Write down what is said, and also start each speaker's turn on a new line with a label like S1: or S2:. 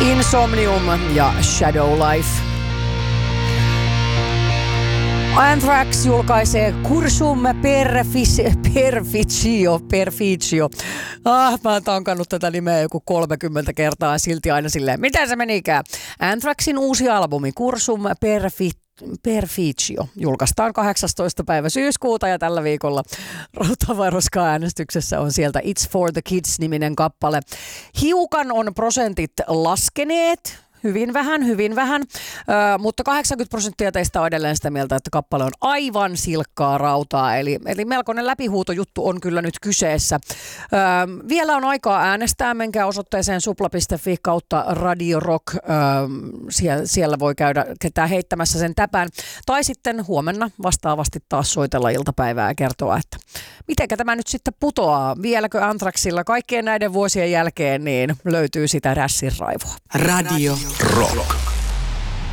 S1: Insomnium ja Shadow Life. Anthrax julkaisee Cursum Perficio. Mä oon tankannut tätä nimeä joku 30 kertaa silti aina silleen, miten se menikään? Anthraxin uusi albumi Cursum Perficio julkaistaan 18. päivä syyskuuta ja tällä viikolla Rautavaroska-äänestyksessä on sieltä It's for the Kids-niminen kappale. Hiukan on prosentit laskeneet. Hyvin vähän, mutta 80% teistä on edelleen sitä mieltä, että kappale on aivan silkkaa rautaa, eli melkoinen läpihuutojuttu on kyllä nyt kyseessä. Vielä on aikaa äänestää, menkää osoitteeseen supla.fi kautta Radio Rock, siellä voi käydä ketään heittämässä sen täpän, tai sitten huomenna vastaavasti taas soitella iltapäivää ja kertoa, että mitenkä tämä nyt sitten putoaa, vieläkö Anthraxilla kaikkien näiden vuosien jälkeen niin löytyy sitä rässin raivoa.
S2: Radio Rock.